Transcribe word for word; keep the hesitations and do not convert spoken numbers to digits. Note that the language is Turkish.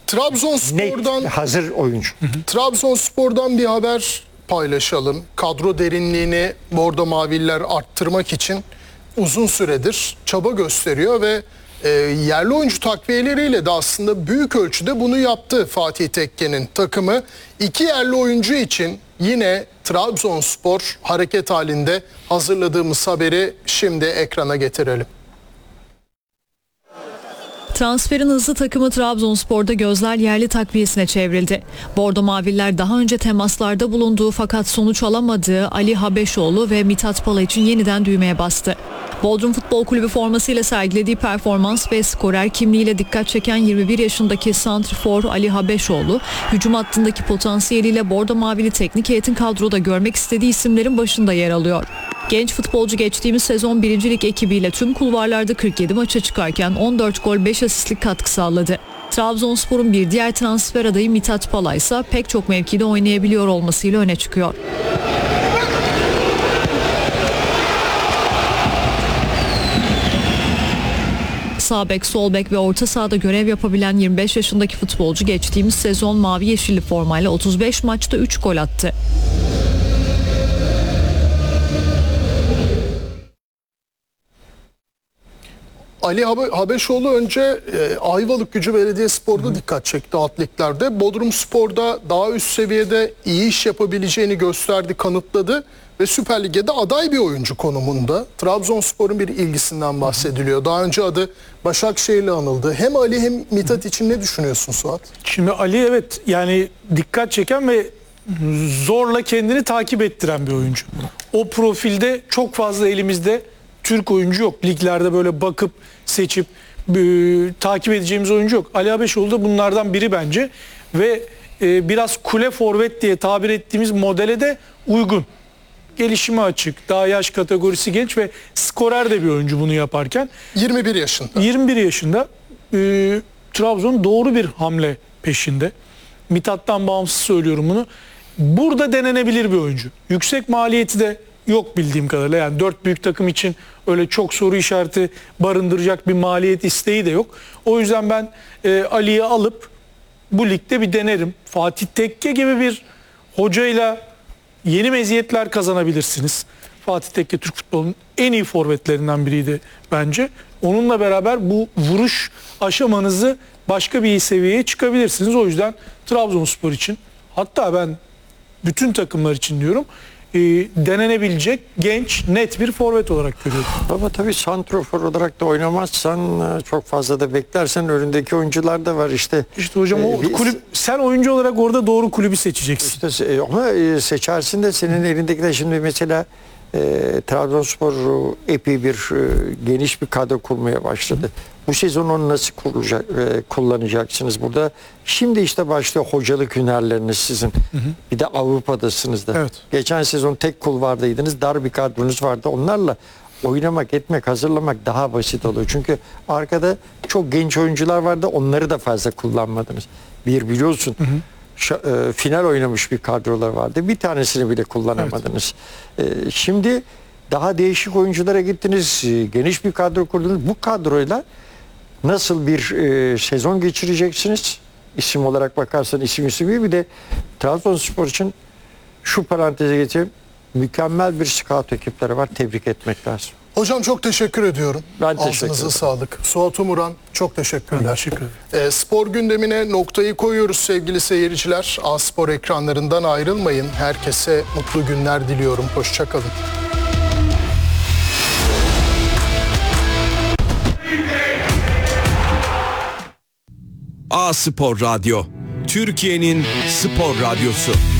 Trabzonspor'dan Net, hazır oyuncu. Trabzonspor'dan bir haber paylaşalım. Kadro derinliğini Bordo Maviller arttırmak için uzun süredir çaba gösteriyor ve e, yerli oyuncu takviyeleriyle de aslında büyük ölçüde bunu yaptı Fatih Tekke'nin takımı. İki yerli oyuncu için yine Trabzonspor hareket halinde. Hazırladığımız haberi şimdi ekrana getirelim. Transferin hızlı takımı Trabzonspor'da gözler yerli takviyesine çevrildi. Bordo Maviller daha önce temaslarda bulunduğu fakat sonuç alamadığı Ali Habeşoğlu ve Mithat Pala için yeniden düğmeye bastı. Bodrum Futbol Kulübü formasıyla sergilediği performans ve skorer kimliğiyle dikkat çeken yirmi bir yaşındaki santrfor Ali Habeşoğlu, hücum hattındaki potansiyeliyle Bordo Mavili teknik heyetin kadroda görmek istediği isimlerin başında yer alıyor. Genç futbolcu geçtiğimiz sezon birinci Lig ekibiyle tüm kulvarlarda kırk yedi maça çıkarken on dört gol beş asistlik katkı sağladı. Trabzonspor'un bir diğer transfer adayı Mithat Pala ise pek çok mevkide oynayabiliyor olmasıyla öne çıkıyor. Sağ bek, sol bek ve orta sahada görev yapabilen yirmi beş yaşındaki futbolcu geçtiğimiz sezon mavi yeşilli formayla otuz beş maçta üç gol attı. Ali Habeşoğlu önce e, Ayvalık Gücü Belediyespor'da dikkat çekti atletlerde. Bodrum Spor'da daha üst seviyede iyi iş yapabileceğini gösterdi, kanıtladı ve Süper Lig'de aday bir oyuncu konumunda. Trabzonspor'un bir ilgisinden bahsediliyor. Daha önce adı Başakşehir'le anıldı. Hem Ali hem Mithat için ne düşünüyorsun Suat? Şimdi Ali evet yani dikkat çeken ve zorla kendini takip ettiren bir oyuncu. O profilde çok fazla elimizde Türk oyuncu yok. Liglerde böyle bakıp seçip e, takip edeceğimiz oyuncu yok. Ali Habeşoğlu da bunlardan biri bence ve e, biraz kule forvet diye tabir ettiğimiz modele de uygun. Gelişime açık, daha yaş kategorisi genç ve skorer de bir oyuncu bunu yaparken. yirmi bir yaşında. yirmi bir yaşında e, Trabzon doğru bir hamle peşinde. Mithat'tan bağımsız söylüyorum bunu. Burada denenebilir bir oyuncu. Yüksek maliyeti de yok bildiğim kadarıyla. Yani dört büyük takım için öyle çok soru işareti barındıracak bir maliyet isteği de yok. O yüzden ben e, Ali'yi alıp bu ligde bir denerim. Fatih Tekke gibi bir hocayla yeni meziyetler kazanabilirsiniz. Fatih Tekke Türk futbolunun en iyi forvetlerinden biriydi bence. Onunla beraber bu vuruş aşamanızı başka bir seviyeye çıkabilirsiniz. O yüzden Trabzonspor için, hatta ben bütün takımlar için diyorum, e, denenebilecek genç, net bir forvet olarak görüyorum. Ama tabii santrofor olarak da oynamazsan, çok fazla da beklersen önündeki oyuncular da var işte. İşte hocam o Ee, kulüp, sen oyuncu olarak orada doğru kulübü seçeceksin. İşte, e, ama e, seçersin de senin elindeki de şimdi mesela e, Trabzonspor epey bir e, geniş bir kadro kurmaya başladı. Bu sezon onu nasıl kurulacak, e, kullanacaksınız burada? Şimdi işte başlıyor hocalık hünerleriniz sizin. Hı hı. Bir de Avrupa'dasınız da. Evet. Geçen sezon tek kulvardaydınız, dar bir kadronuz vardı. Onlarla oynamak, etmek, hazırlamak daha basit oluyor. Çünkü arkada çok genç oyuncular vardı, onları da fazla kullanmadınız. Bir biliyorsun, hı hı. Ş- e, final oynamış bir kadrolar vardı. Bir tanesini bile kullanamadınız. Evet. E, şimdi daha değişik oyunculara gittiniz, e, geniş bir kadro kurdunuz. Bu kadroyla nasıl bir e, sezon geçireceksiniz? İsim olarak bakarsan isim ismi, bir de Trabzonspor için şu paranteze geçeyim. Mükemmel bir scout ekipleri var. Tebrik etmek lazım. Hocam çok teşekkür ediyorum. Ben teşekkür ederim. Ağzınıza sağlık. Suat Umuran çok teşekkürler. Teşekkür ederim. E, spor gündemine noktayı koyuyoruz sevgili seyirciler. A Spor ekranlarından ayrılmayın. Herkese mutlu günler diliyorum. Hoşça kalın. A Spor Radyo, Türkiye'nin spor radyosu.